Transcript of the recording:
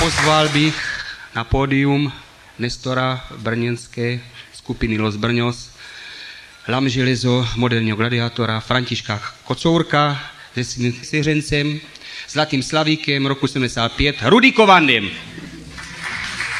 pozval bych na pódium Nestora brněnské skupiny Los Brňos, Lam železo moderního gladiátora Františka Kocourka se svým svěřencem, Zlatým Slavíkem roku 75, Rudy Kovandem.